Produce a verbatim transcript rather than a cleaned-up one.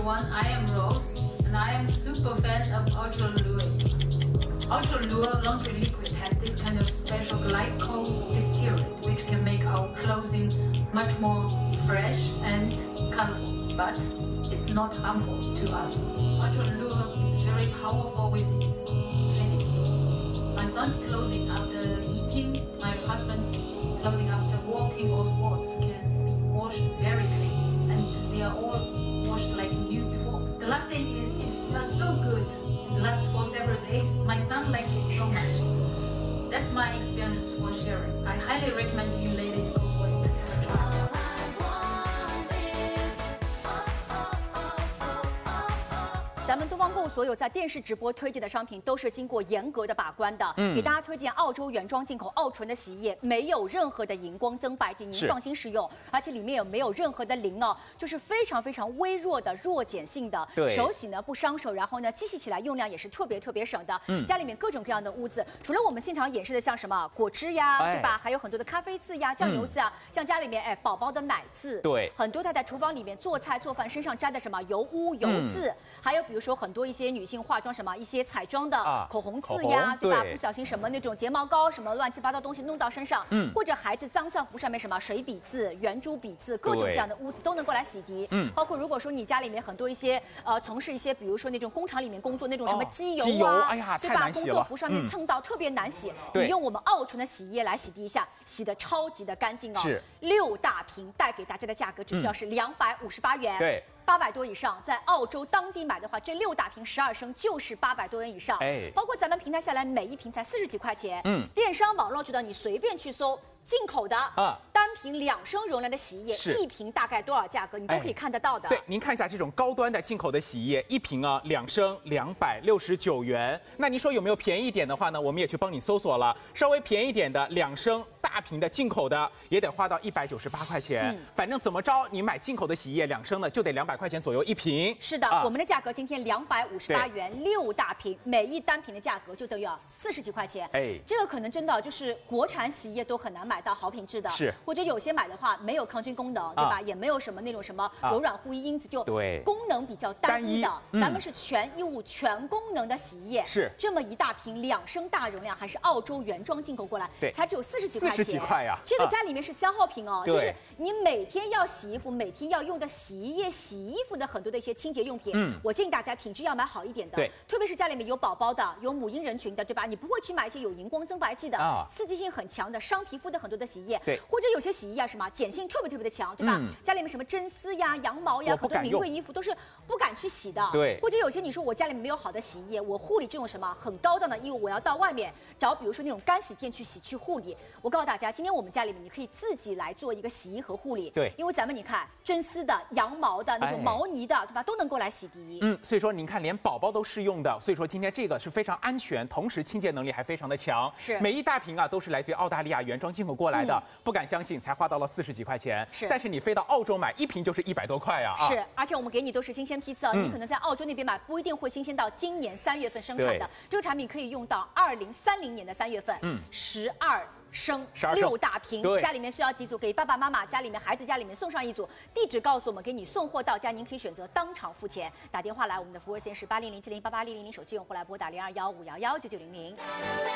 everyone, I am Rose, and I am super fan of Ultra Lure. Ultra Lure laundry liquid has this kind of special glycol distillate, which can make our clothing much more fresh and colorful, but it's not harmful to us. Ultra Lure is very powerful with its cleaning. My son's clothing after eating, my husband's clothing after walking or sports can be washed very clean, and they are all washed like new before. The last thing is it smells so good. It lasts for several days. My son likes it so much. That's my experience for sharing. I highly recommend you ladies go for it. Try it. 咱们东方购物所有在电视直播推荐的商品都是经过严格的把关的，嗯，给大家推荐澳洲原装进口澳纯的洗衣液，没有任何的荧光增白剂，您放心使用，而且里面有没有任何的磷哦，就是非常非常微弱的弱碱性的， 对， 手洗呢不伤手，然后呢机洗起来用量也是特别特别省的，嗯，家里面各种各样的污渍，除了我们现场演示的像什么果汁呀，哎、对吧？还有很多的咖啡渍呀、酱油渍啊，嗯、像家里面哎宝宝的奶渍， 对， 很多他在厨房里面做菜做饭身上沾的什么油污油渍，嗯、还有比如说很多一些女性化妆什么一些彩妆的口红渍呀，啊、对吧？对，不小心什么那种睫毛膏什么乱七八糟东西弄到身上，嗯，或者孩子脏校服上面什么水笔渍、圆珠笔渍，各种各样的污渍都能够来洗涤。嗯，包括如果说你家里面很多一些呃从事一些比如说那种工厂里面工作那种什么机油啊，哦、机油哎呀，对吧？工作服上面蹭到、嗯、特别难洗，你用我们澳纯的洗衣液来洗涤一下，洗的超级的干净哦。是，六大瓶带给大家的价格只需要是两百五十八元。对。八百多以上，在澳洲当地买的话，这六大瓶十二升就是八百多元以上。哎，包括咱们平台下来，每一瓶才四十几块钱。嗯，电商网络渠道你随便去搜。进口的啊，单瓶两升容量的洗衣液，一瓶大概多少价格，你都可以看得到的。 对，您看一下这种高端的进口的洗衣液，一瓶啊两升两百六十九元。那您说有没有便宜一点的话呢？我们也去帮你搜索了，稍微便宜一点的两升大瓶的进口的也得花到一百九十八块钱。嗯，反正怎么着，你买进口的洗衣液两升的就得两百块钱左右一瓶。 是的，啊、我们的价格今天两百五十八元六大瓶，每一单瓶的价格就等于啊四十几块钱。哎，这个可能真的就是国产洗衣液都很难买到好品质的，是或者有些买的话没有抗菌功能，对吧？啊、也没有什么那种什么柔软护衣因子，就对功能比较单一的。嗯、咱们是全衣物全功能的洗衣液，是这么一大瓶两升大容量，还是澳洲原装进口过来，对，才只有四十几块钱。四十几块呀！这个家里面是消耗品哦，啊、就是你每天要洗衣服、每天要用的洗衣液、洗衣服的很多的一些清洁用品。嗯，我建议大家品质要买好一点的，对，特别是家里面有宝宝的、有母婴人群的，对吧？你不会去买一些有荧光增白剂的、啊、刺激性很强的、伤皮肤的很多的洗衣液。对，或者有些洗衣液啊，什么碱性特别特别的强，对吧？嗯、家里面什么真丝呀、羊毛呀，很多名贵衣服都是不敢去洗的。对，或者有些你说我家里面没有好的洗衣液，我护理这种什么很高档的衣物，我要到外面找，比如说那种干洗店去洗去护理。我告诉大家，今天我们家里面你可以自己来做一个洗衣盒护理。对，因为咱们你看真丝的、羊毛的那种毛呢的，对吧？都能够来洗涤。嗯，所以说您看，连宝宝都适用的，所以说今天这个是非常安全，同时清洁能力还非常的强。是，每一大瓶啊都是来自于澳大利亚原装进口过来的。嗯，不敢相信，才花到了四十几块钱。是，但是你飞到澳洲买一瓶就是一百多块呀！啊，是，而且我们给你都是新鲜批次哦，嗯、你可能在澳洲那边买不一定会新鲜到今年三月份生产的。这个产品可以用到二零三零年的三月份。嗯，十二升六大瓶，家里面需要几组？给爸爸妈妈家里面孩子家里面送上一组，地址告诉我们，给你送货到家，您可以选择当场付钱。打电话来，我们的服务热线是八零零七零八八零零零，手机用户来拨打零二幺五幺幺九九零零。